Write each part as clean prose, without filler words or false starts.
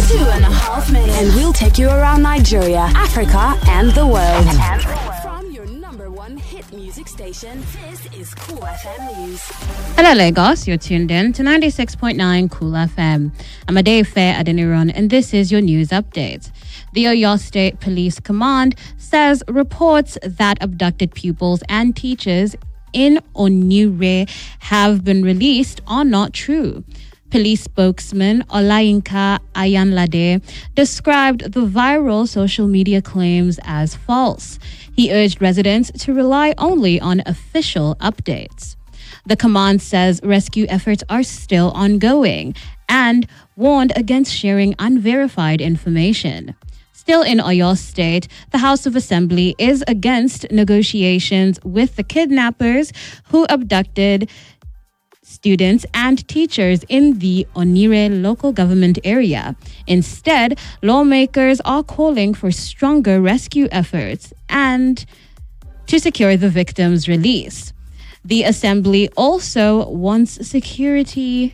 2.5 minutes. And we'll take you around Nigeria, Africa, and the world. From your number one hit music station, this is Cool FM News. Hello Lagos, you're tuned in to 96.9 Cool FM. I'm Adefe Adeniran and this is your news update. The Oyo State Police Command says reports that abducted pupils and teachers in Onire have been released are not true. Police spokesman Olayinka Ayanlade described the viral social media claims as false. He urged residents to rely only on official updates. The command says rescue efforts are still ongoing and warned against sharing unverified information. Still in Oyo State, the House of Assembly is against negotiations with the kidnappers who abducted students and teachers in the Onire local government area. Instead, lawmakers are calling for stronger rescue efforts and to secure the victims' release. The Assembly also wants security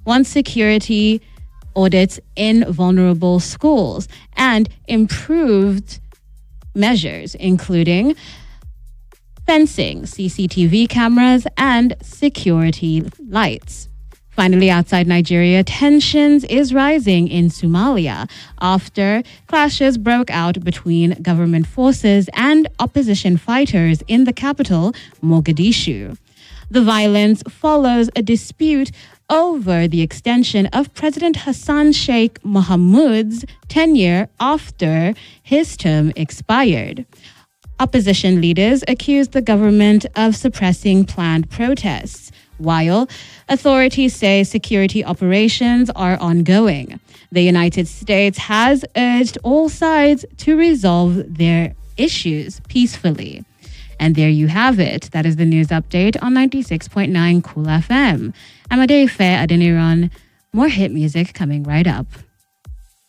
audits in vulnerable schools and improved measures, including fencing, CCTV cameras, and security lights. Finally, outside Nigeria, tensions is rising in Somalia after clashes broke out between government forces and opposition fighters in the capital, Mogadishu. The violence follows a dispute over the extension of President Hassan Sheikh Mohamud's tenure after his term expired. Opposition leaders accused the government of suppressing planned protests, while authorities say security operations are ongoing. The United States has urged all sides to resolve their issues peacefully. And there you have it. That is the news update on 96.9 Cool FM. I'm Adefe Adeniran. More hit music coming right up.